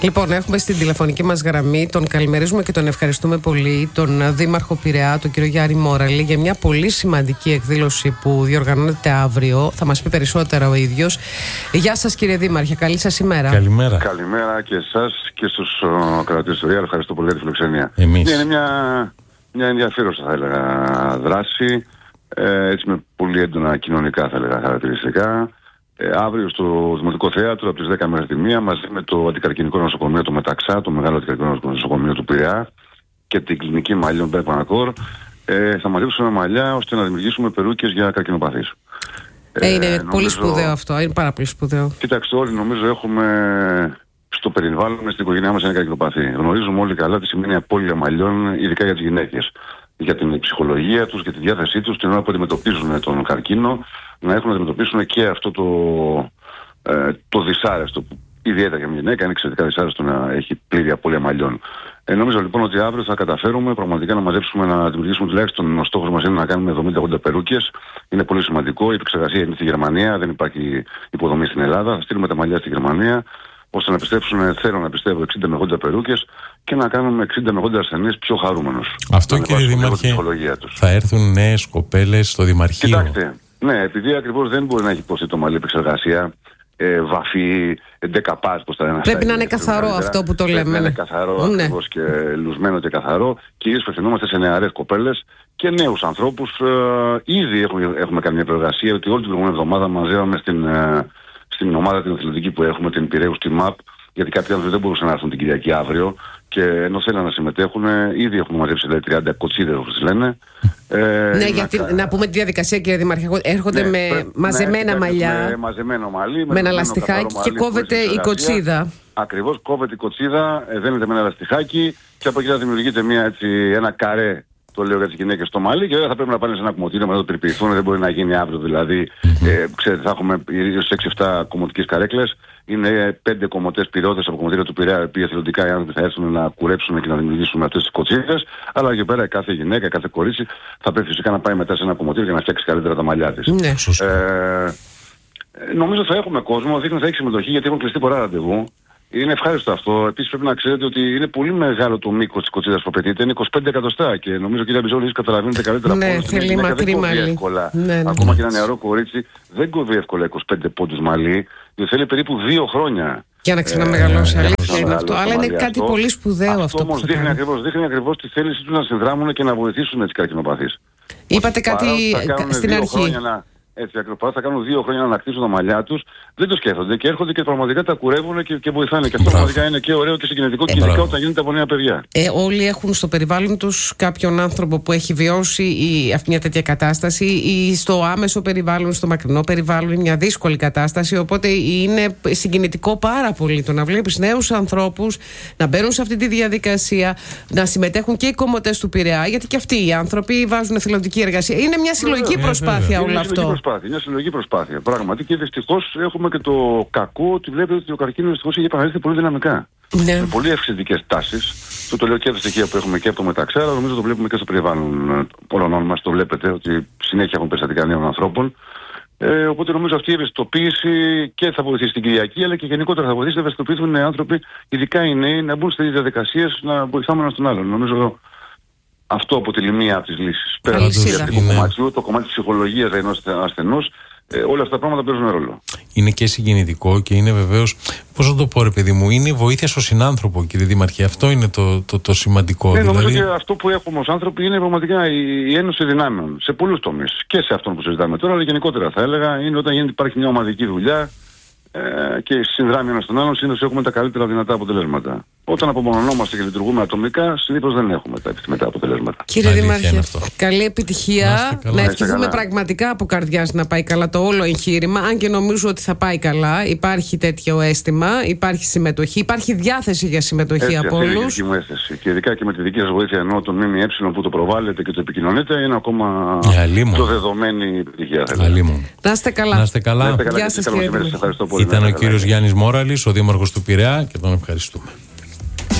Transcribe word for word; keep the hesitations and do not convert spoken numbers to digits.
Λοιπόν, έχουμε στην τηλεφωνική μας γραμμή, τον καλημερίζουμε και τον ευχαριστούμε πολύ, τον Δήμαρχο Πειραιά, τον κύριο Γιάννη Μόραλη, για μια πολύ σημαντική εκδήλωση που διοργανώνεται αύριο. Θα μας πει περισσότερα ο ίδιος. Γεια σας, κύριε Δήμαρχε, καλή σας ημέρα. Καλημέρα. Καλημέρα και εσάς και στους κρατήσεις του Ριάλ. Ευχαριστώ πολύ για τη φιλοξενία. Εμείς. Είναι μια, μια ενδιαφέρουσα, θα έλεγα, δράση. Ε, έτσι με πολύ έντονα κοινωνικά, θα έλεγα, χαρακτηριστικά. Ε, αύριο στο Δημοτικό Θέατρο από τις δέκα μέχρι τη μία, μαζί με το Αντικαρκινικό Νοσοκομείο, το Μεταξά, το μεγάλο Αντικαρκινικό Νοσοκομείο του Πειραιά και την κλινική μαλλιών Μπέρπανακόρ, ε, θα μαζέψουμε μαλλιά ώστε να δημιουργήσουμε περούκες για καρκινοπαθείς. Ε, είναι ε, πολύ νομίζω... σπουδαίο αυτό, είναι πάρα πολύ σπουδαίο. Κοιτάξτε, όλοι νομίζω έχουμε στο περιβάλλον, στην οικογένειά μας, ένα καρκινοπαθή. Γνωρίζουμε όλοι καλά τι σημαίνει απώλεια μαλλιών, ειδικά για τις γυναίκες. Για την ψυχολογία τους, για τη διάθεσή τους, την ώρα που αντιμετωπίζουν τον καρκίνο, να έχουν να αντιμετωπίσουν και αυτό το, ε, το δυσάρεστο, που ιδιαίτερα για μια γυναίκα είναι εξαιρετικά δυσάρεστο να έχει πλήρη απώλεια μαλλιών. Ε, νομίζω λοιπόν ότι αύριο θα καταφέρουμε πραγματικά να μαζέψουμε, να δημιουργήσουμε τουλάχιστον, ο στόχος μας είναι να κάνουμε εβδομήντα ογδόντα περούκες. Είναι πολύ σημαντικό. Η επεξεργασία είναι στη Γερμανία, δεν υπάρχει υποδομή στην Ελλάδα. Θα στείλουμε τα μαλλιά στη Γερμανία, ώστε να επιστρέψουν, θέλω να πιστεύω, εξήντα με ογδόντα περούκες και να κάνουμε εξήντα με ογδόντα ασθενείς πιο χαρούμενους. Αυτό, κύριε Δήμαρχε, θα έρθουν νέες κοπέλες στο Δημαρχείο. Κοιτάξτε, ναι, επειδή ακριβώς δεν μπορεί να έχει υποστεί το μαλλί επεξεργασία, ε, βαφή, δεκαπάς, πώς θα είναι. Πρέπει να είναι καθαρό αυτό που το λέμε. Πρέπει να είναι καθαρό, ναι. ακριβώς, και λουσμένο και καθαρό. Κυρίως απευθυνόμαστε σε νεαρές κοπέλες και νέους ανθρώπους. Ε, ήδη έχουμε, έχουμε κάνει μια προεργασία, ότι όλη την προηγούμενη εβδομάδα μαζεύαμε στην, ε, στην ομάδα την αθλητική που έχουμε, την Πειραιούς Team Up, γιατί κάποιοι άνθρωποι δεν μπορούσαν να έρθουν την Κυριακή αύριο και ενώ θέλουν να συμμετέχουν, ήδη έχουμε μαζέψει δηλαδή, τριάντα κοτσίδες, όπως λένε. Ε, ναι, γιατί να... να πούμε τη διαδικασία, κύριε Δήμαρχε. Έρχονται ναι, με πρέ... μαζεμένα ναι, μαλλιά, με μαζεμένο μαλλί, με ένα λαστιχάκι και κόβεται η κοτσίδα. Ακριβώς, κόβεται η κοτσίδα, δένεται με ένα λαστιχάκι και από εκεί θα δημιουργείται μια, έτσι, ένα καρέ. Το λέω για τις γυναίκες στο μαλλί και βέβαια θα πρέπει να πάνε σε ένα κομμωτήριο να το περιποιηθούν. Δεν μπορεί να γίνει αύριο δηλαδή. Mm-hmm. Ε, ξέρετε, θα έχουμε γύρω στις έξι εφτά κομμωτικές καρέκλες. Είναι πέντε κομμωτές πυρώτες από κομμωτήρια του Πειραιά, οι οποίοι εθελοντικά οι άνθρωποι θα έρθουν να κουρέψουν και να δημιουργήσουν αυτές τις κοτσίδες. Αλλά εκεί πέρα κάθε γυναίκα, κάθε κορίτσι θα πρέπει φυσικά να πάει μετά σε ένα κομμωτήριο για να φτιάξει καλύτερα τα μαλλιά της. Ναι, ε, νομίζω θα έχουμε κόσμο, δείχνει θα έχει συμμετοχή γιατί έχουν κλειστεί πολλά ραντεβού. Είναι ευχάριστο αυτό. Επίσης πρέπει να ξέρετε ότι είναι πολύ μεγάλο το μήκος της κοτσίδας που απαιτείται. Είναι είκοσι πέντε εκατοστά και νομίζω κύριε Μπιζόλη, εσείς καταλαβαίνετε καλύτερα ναι, από όλους. Θέλει μακρύ μαλλί. Ναι, ναι, ακόμα ναι. Και ένα νεαρό κορίτσι δεν κόβει εύκολα είκοσι πέντε πόντους μαλλί, διότι θέλει περίπου δύο χρόνια. Για να ξαναμεγαλώσει, ε, αλήθεια είναι αυτό. Αλλά είναι κάτι αυτό. πολύ σπουδαίο αυτό. Αυτό όμως δείχνει ακριβώς, δείχνει ακριβώς τη θέληση τους να συνδράμουν και να βοηθήσουν τις καρκινοπαθείς. Είπατε κάτι στην αρχή. Έτσι ακριβώς, θα κάνουν δύο χρόνια να ανακτήσουν τα μαλλιά τους, δεν το σκέφτονται και έρχονται και πραγματικά τα κουρεύουν και, και βοηθάνε. Και αυτό πραγματικά είναι και ωραίο και συγκινητικό και ειδικά όταν γίνεται από νέα παιδιά. Ε, όλοι έχουν στο περιβάλλον τους κάποιον άνθρωπο που έχει βιώσει η, μια τέτοια κατάσταση ή στο άμεσο περιβάλλον, στο μακρινό περιβάλλον, μια δύσκολη κατάσταση. Οπότε είναι συγκινητικό πάρα πολύ το να βλέπεις νέους ανθρώπους να μπαίνουν σε αυτή τη διαδικασία, να συμμετέχουν και οι κομμωτές του Πειραιά, γιατί και αυτοί οι άνθρωποι βάζουν εθελοντική εργασία. Είναι μια συλλογική προσπάθεια όλο αυτό. Προσπάθεια, μια συλλογική προσπάθεια. Πράγματι και δυστυχώς έχουμε και το κακό ότι βλέπετε ότι ο καρκίνος δυστυχώς έχει επανέλθει πολύ δυναμικά. Ναι. Με πολύ αυξητικές τάσεις. Το, το λέω και από τα στοιχεία που έχουμε και από το Μεταξά, αλλά νομίζω το βλέπουμε και στο περιβάλλον όλων μας. Το βλέπετε ότι συνέχεια έχουν περιστατικά νέων ανθρώπων. Ε, οπότε νομίζω αυτή η ευαισθητοποίηση και θα βοηθήσει την Κυριακή, αλλά και γενικότερα θα βοηθήσει να ευαισθητοποιηθούν οι άνθρωποι, ειδικά οι νέοι, να μπουν στις διαδικασίες να βοηθάμε ένα τον άλλον. Νομίζω αυτό αποτελεί μία από τις λύσεις. Πέρα από το διαστικό κομματιού, το κομμάτι της ψυχολογίας ενός ασθενούς, ε, όλα αυτά τα πράγματα παίζουν ρόλο. Είναι και συγκινητικό και είναι βεβαίως, πώς να το πω ρε παιδί μου, είναι βοήθεια στο συνάνθρωπο, κύριε Δήμαρχε. Αυτό είναι το, το, το σημαντικό. Ναι, δηλαδή... νομίζω και αυτό που έχουμε ως άνθρωποι είναι πραγματικά η, η ένωση δυνάμεων σε πολλούς τομείς. Και σε αυτόν που συζητάμε τώρα, αλλά γενικότερα θα έλεγα, είναι όταν γίνεται, υπάρχει μια ομαδική δουλειά ε, και συνδράμει ένας τον άλλον, συνήθως έχουμε τα καλύτερα δυνατά αποτελέσματα. Όταν απομονωνόμαστε και λειτουργούμε ατομικά, συνήθως δεν έχουμε τα επιθυμητά αποτελέσματα. Κύριε Δήμαρχε, καλή επιτυχία. Να, να ευχηθούμε πραγματικά από καρδιάς να πάει καλά το όλο εγχείρημα. Αν και νομίζω ότι θα πάει καλά. Υπάρχει τέτοιο αίσθημα, υπάρχει συμμετοχή, υπάρχει διάθεση για συμμετοχή έτσι, από όλους. όλους. Είναι η δική μου αίσθηση. Και ειδικά και με τη δική σας βοήθεια, ενώ τον ΜΜΕ που το προβάλλετε και το επικοινωνείτε, είναι ακόμα το δεδομένη επιτυχία. Να είστε καλά. Να είστε καλά. Γεια σας, κύριε. Ήταν ο κύριος Γιάννης Μόραλης, ο Δήμαρχος του Πειραιά, και τον ευχαριστούμε.